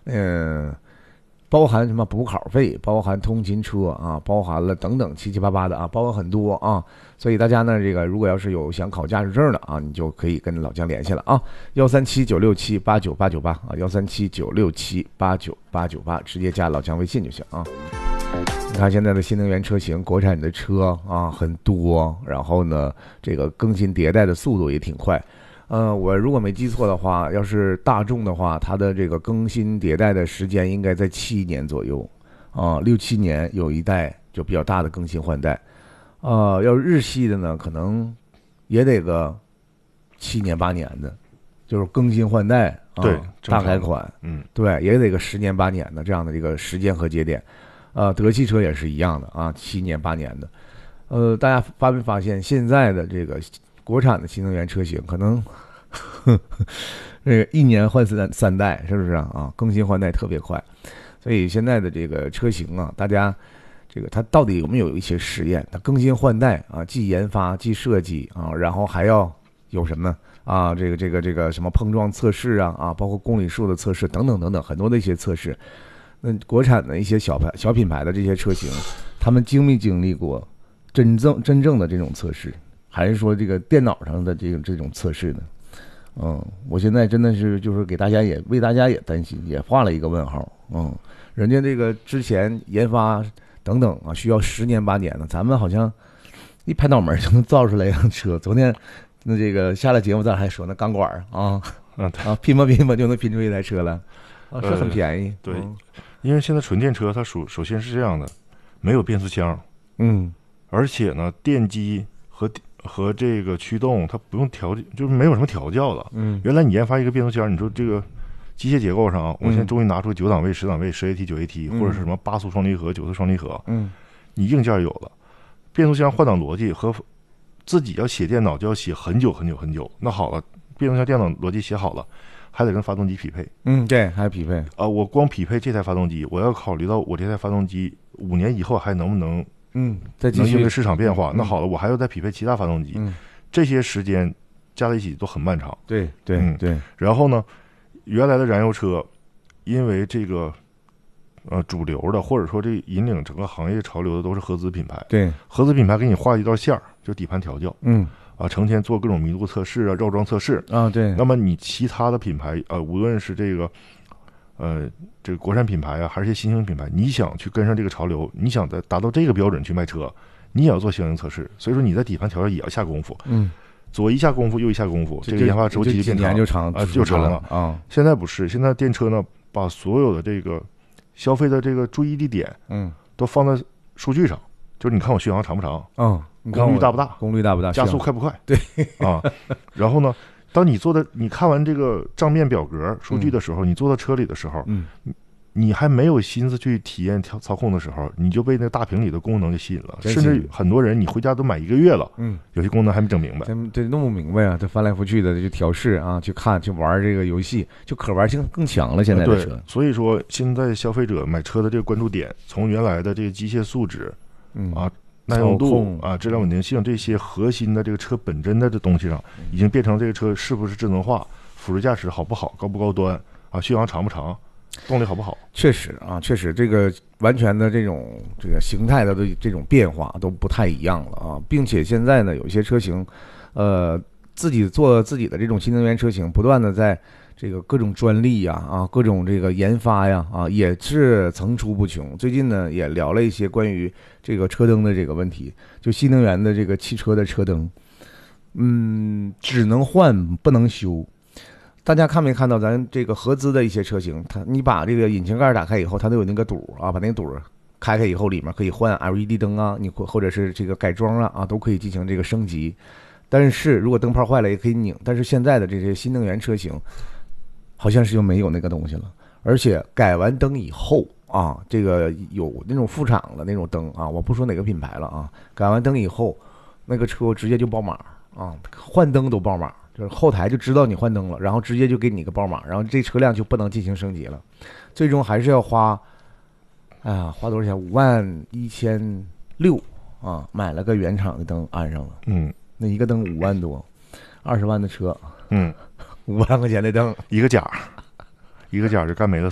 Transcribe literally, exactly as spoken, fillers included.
嗯、呃，包含什么补考费，包含通勤车啊，包含了等等七七八八的啊，包含很多啊。所以大家呢，这个如果要是有想考驾驶证的啊，你就可以跟老姜联系了啊，幺三七九六七八九八九八啊，幺三七九六七八九八九八，直接加老姜微信就行啊。你看现在的新能源车型，国产的车啊很多，然后呢，这个更新迭代的速度也挺快。呃，我如果没记错的话，要是大众的话，它的这个更新迭代的时间应该在七年左右啊，六七年有一代就比较大的更新换代。呃，要是日系的呢，可能也得个七年八年的，就是更新换代啊， 对， 大改款， 嗯， 对，也得个十年八年的这样的这个时间和节点。呃，德系车也是一样的啊，七年八年的。呃，大家发没发现现在的这个国产的新能源车型可能呵呵这个一年换三三代，是不是啊？啊，更新换代特别快，所以现在的这个车型啊，大家这个它到底有没有一些实验？它更新换代啊，既研发既设计啊，然后还要有什么啊？这个这个这个什么碰撞测试啊啊，包括公里数的测试等等等等，很多的一些测试。那国产的一些小牌小品牌的这些车型，他们经没经历过真正真正的这种测试，还是说这个电脑上的这种这种测试呢？嗯，我现在真的是就是给大家也为大家也担心，也画了一个问号。嗯，人家这个之前研发等等啊，需要十年八年的，咱们好像一拍脑门就能造出来一辆车。昨天那这个下了节目咱还说那钢管啊啊拼吧拼吧就能拼出一台车来啊，是很便宜。 呃、对。嗯，因为现在纯电车它首首先是这样的，没有变速箱， 嗯， 而且呢，电机和和这个驱动它不用调，就是没有什么调教了。 嗯， 原来你研发一个变速箱，你说这个机械结构上啊，我现在终于拿出九档位、十档位、十 A T、九 A T，、嗯、或者是什么八速双离合、九速双离合， 嗯， 你硬件有了，变速箱换挡逻辑和自己要写电脑就要写很久很久很久。那好了，变速箱电脑逻辑写好了。还得跟发动机匹配， 嗯，对，还匹配啊、 呃！我光匹配这台发动机，我要考虑到我这台发动机五年以后还能不能， 嗯，再继续能应对市场变化。 嗯、 那好了，我还要再匹配其他发动机， 嗯， 这些时间加在一起都很漫长。 对对、 嗯、 对。 然后呢，原来的燃油车，因为这个呃主流的或者说这引领整个行业潮流的都是合资品牌， 对， 合资品牌给你画一道线儿，就底盘调教， 嗯。 啊，成天做各种密度测试啊、绕桩测试啊，对。 那么你其他的品牌，呃，无论是这个，呃，这个国产品牌啊，还是一些新兴品牌，你想去跟上这个潮流，你想在达到这个标准去卖车，你也要做相应测试。所以说你在底盘调教也要下功夫。 嗯。 左一下功夫，右一下功夫，这个研发周期就变长，就长啊，就长了啊。 现在不是，现在电车呢，把所有的这个消费的这个注意力点， 嗯， 都放在数据上，就是你看我续航长不长， 嗯。 功率大不大？ 功率大不大？ 加速快不快？ 对啊，然后呢，当你做的你看完这个账面表格数据的时候，嗯、你坐到车里的时候， 嗯， 你还没有心思去体验调操控的时候，你就被那大屏里的功能就吸引了，甚至很多人你回家都买一个月了， 嗯， 有些功能还没整明白， 这弄不明白啊，这翻来覆去的就调试啊，去看去玩这个游戏，就可玩性更强了。现在的车， 对，所以说现在消费者买车的这个关注点，从原来的这个机械素质， 嗯啊。耐用度啊，质量稳定性这些核心的这个车本真的这东西上，已经变成这个车是不是智能化、辅助驾驶好不好、高不高端啊，续航长不长，动力好不好？ 确实啊，确实这个完全的这种这个形态的这种变化都不太一样了啊，并且现在呢，有些车型，呃，自己做自己的这种新能源车型，不断的在这个各种专利呀啊，各种这个研发呀啊，也是层出不穷。最近呢，也聊了一些关于这个车灯的这个问题，就新能源的这个汽车的车灯，嗯，只能换不能修。大家看没看到咱这个合资的一些车型，它你把这个引擎盖打开以后，它都有那个堵啊，把那个堵开开以后，里面可以换 L E D 灯啊，你或者是这个改装啊啊，都可以进行这个升级。但是如果灯泡坏了也可以拧，但是现在的这些新能源车型，好像是就没有那个东西了，而且改完灯以后啊，这个有那种副厂的那种灯啊，我不说哪个品牌了啊，改完灯以后，那个车直接就爆码啊，换灯都爆码，就是后台就知道你换灯了，然后直接就给你一个爆码，然后这车辆就不能进行升级了，最终还是要花，哎呀，花多少钱？五万一千六啊，买了个原厂的灯安上了， 嗯， 那一个灯五万多，二十万的车， 嗯。 五万块钱的灯， 一个甲，一个甲就干没了